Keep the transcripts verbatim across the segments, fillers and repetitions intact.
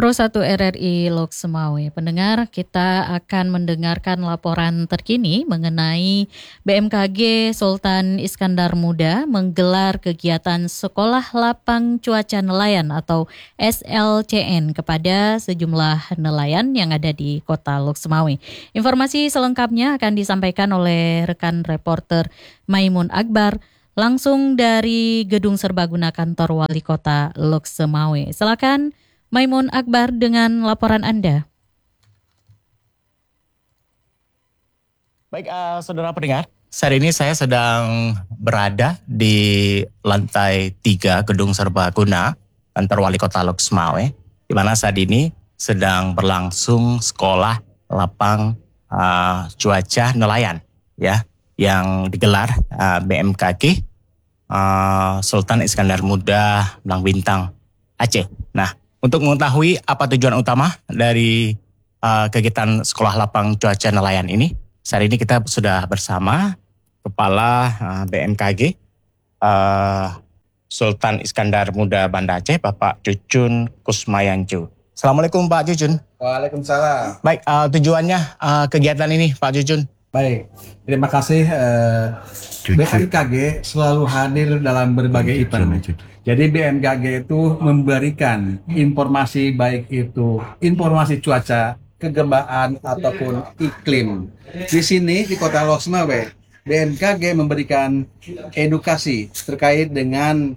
Pro satu R R I Lok Semawe. Pendengar, kita akan mendengarkan laporan terkini mengenai B M K G Sultan Iskandar Muda menggelar kegiatan Sekolah Lapang Cuaca Nelayan atau S L C N kepada sejumlah nelayan yang ada di Kota Lok Semawe. Informasi selengkapnya akan disampaikan oleh rekan reporter Maimun Akbar langsung dari Gedung Serbaguna Kantor Wali Kota Lok Semawe. Silakan Maimun Akbar dengan laporan Anda. Baik, uh, saudara pendengar, saat ini saya sedang berada di lantai tiga Gedung Serbaguna Kantor Wali Kota Lok Semawe, di mana saat ini sedang berlangsung sekolah lapang uh, cuaca nelayan, ya, yang digelar uh, B M K G uh, Sultan Iskandar Muda Belang Bintang Aceh. Nah, untuk mengetahui apa tujuan utama dari uh, kegiatan Sekolah Lapang Cuaca Nelayan ini, saat ini kita sudah bersama Kepala uh, B M K G uh, Sultan Iskandar Muda Banda Aceh, Bapak Cucun Kusmayancu. Assalamualaikum Pak Cucun. Waalaikumsalam. Baik, uh, tujuannya uh, kegiatan ini Pak Cucun. Baik, terima kasih. Uh, B M K G selalu hadir dalam berbagai event. Jadi B M K G itu memberikan informasi baik itu informasi cuaca, kegembaan ataupun iklim. Di sini di Kota Lok Semawe, B M K G memberikan edukasi terkait dengan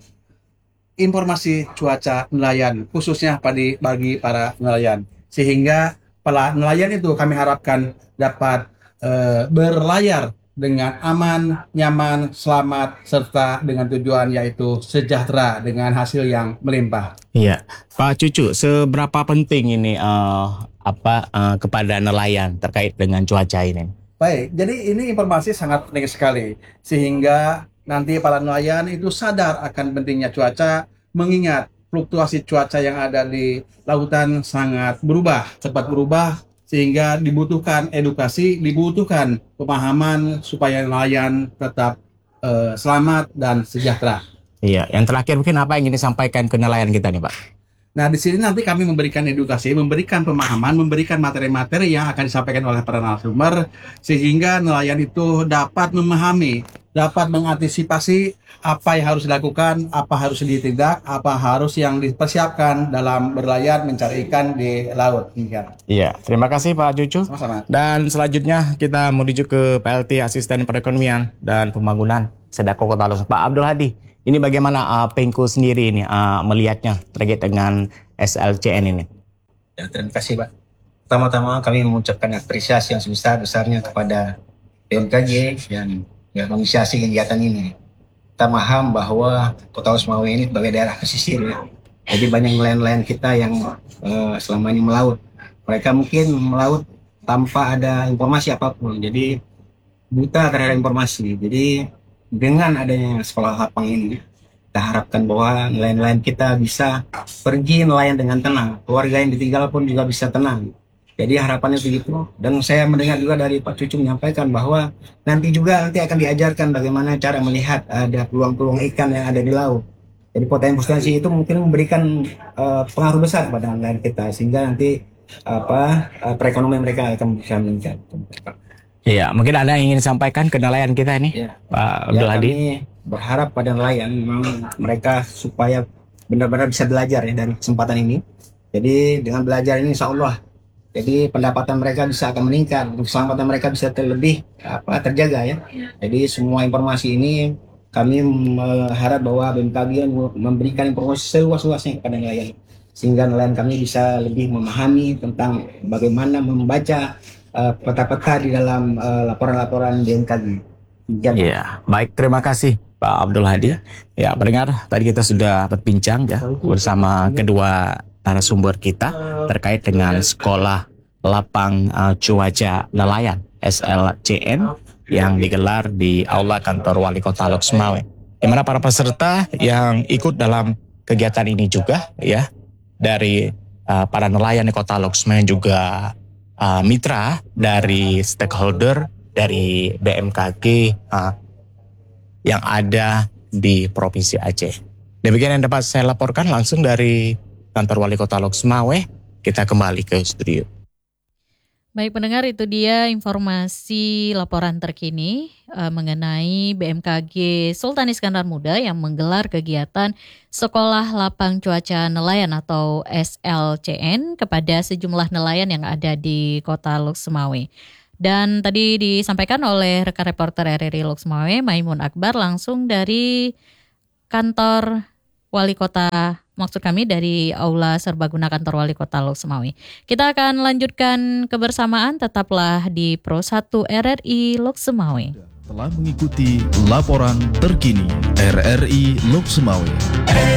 informasi cuaca nelayan, khususnya bagi bagi para nelayan. Sehingga para nelayan itu kami harapkan dapat uh, berlayar dengan aman, nyaman, selamat, serta dengan tujuan yaitu sejahtera dengan hasil yang melimpah. Iya, Pak Cucu, seberapa penting ini uh, apa uh, kepada nelayan terkait dengan cuaca ini? Baik, jadi ini informasi sangat penting sekali sehingga nanti para nelayan itu sadar akan pentingnya cuaca, mengingat fluktuasi cuaca yang ada di lautan sangat berubah, cepat berubah. Sehingga dibutuhkan edukasi, dibutuhkan pemahaman supaya nelayan tetap uh, selamat dan sejahtera. Iya, yang terakhir mungkin apa yang ingin disampaikan ke nelayan kita nih Pak? Nah di sini nanti kami memberikan edukasi, memberikan pemahaman, memberikan materi-materi yang akan disampaikan oleh para narasumber sehingga nelayan itu dapat memahami, dapat mengantisipasi apa yang harus dilakukan, apa harus ditindak, apa harus yang dipersiapkan dalam berlayar mencari ikan di laut. Iya, terima kasih Pak Cucu. Sama-sama. Dan selanjutnya kita menuju ke P L T Asisten Perekonomian dan Pembangunan Sedako Kota Lok. Pak Abdul Hadi, ini bagaimana uh, Pengko sendiri ini uh, melihatnya terkait dengan S L C N ini? Ya, terima kasih Pak. Pertama-tama kami mengucapkan apresiasi yang sebesar-besarnya kepada B M K G yang yang menginisiasi kegiatan ini. Kita paham bahwa Kota Lok Semawe ini sebagai daerah pesisir, ya. Jadi banyak nelayan-nelayan kita yang uh, selama ini melaut. Mereka mungkin melaut tanpa ada informasi apapun, jadi buta terhadap informasi. Jadi dengan adanya sekolah lapang ini, kita harapkan bahwa nelayan-nelayan kita bisa pergi nelayan dengan tenang. Keluarga yang ditinggal pun juga bisa tenang. Jadi harapannya begitu. Dan saya mendengar juga dari Pak Cucu menyampaikan bahwa nanti juga nanti akan diajarkan bagaimana cara melihat ada peluang-peluang ikan yang ada di laut. Jadi potensi itu mungkin memberikan uh, pengaruh besar pada nelayan kita sehingga nanti apa uh, perekonomian mereka akan bisa meningkat. Iya, mungkin ada yang ingin disampaikan ke nelayan kita ini, ya. Pak Abdul Hadi. Ya, kami berharap pada nelayan memang mereka supaya benar-benar bisa belajar ya dari kesempatan ini. Jadi dengan belajar ini insya Allah jadi pendapatan mereka bisa akan meningkat, keselamatan mereka bisa terlebih apa terjaga ya. Jadi semua informasi ini kami mengharap bahwa B M K G memberikan informasi seluas-luasnya kepada nelayan sehingga nelayan kami bisa lebih memahami tentang bagaimana membaca uh, peta-peta di dalam uh, laporan-laporan B M K G. Iya, baik, terima kasih Pak Abdul Hadi. Ya, pendengar, tadi kita sudah berbincang ya bersama kedua narasumber kita terkait dengan Sekolah Lapang uh, Cuaca Nelayan S L C N yang digelar di Aula Kantor Wali Kota Lok Semawe, di mana para peserta yang ikut dalam kegiatan ini juga ya dari uh, para nelayan di Kota Lok Semawe juga uh, mitra dari stakeholder dari B M K G uh, yang ada di Provinsi Aceh. Demikian yang dapat saya laporkan langsung dari Kantor Wali Kota Lok Semawe. kita kembali ke studio. Baik pendengar, itu dia informasi laporan terkini uh, mengenai B M K G Sultan Iskandar Muda yang menggelar kegiatan Sekolah Lapang Cuaca Nelayan atau S L C N kepada sejumlah nelayan yang ada di Kota Lok Sumawe. Dan tadi disampaikan oleh rekan reporter R R I Lok Sumawe, Maimun Akbar, langsung dari kantor Wali Kota, maksud kami dari Aula Serbaguna Kantor Wali Kota Lok Sumawe. Kita akan lanjutkan kebersamaan, tetaplah di Pro satu R R I Lok Sumawe. Telah mengikuti laporan terkini R R I Lok Sumawe.